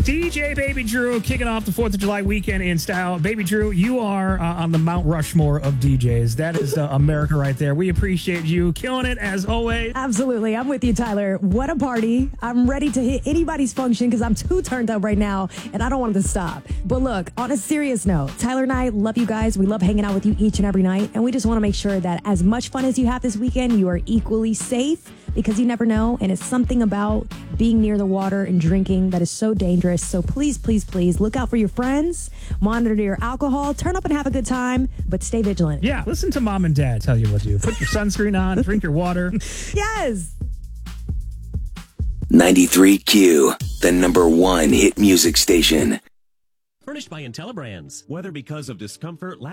DJ Baby Drew kicking off the 4th of July weekend in style. Baby Drew, you are on the Mount Rushmore of DJs. That is America right there. We appreciate you. Killing it as always. Absolutely. I'm with you, Tyler. What a party. I'm ready to hit anybody's function because I'm too turned up right now and I don't want it to stop. But look, on a serious note, Tyler and I love you guys. We love hanging out with you each and every night. And we just want to make sure that as much fun as you have this weekend, you are equally safe because you never know. And it's something about being near the water and drinking that is so dangerous. So please, please, please look out for your friends, monitor your alcohol, turn up and have a good time, but stay vigilant. Yeah, listen to mom and dad tell you what to do. Put your sunscreen on, drink your water. Yes. 93Q, the #1 hit music station. Furnished by IntelliBrands. Whether because of discomfort,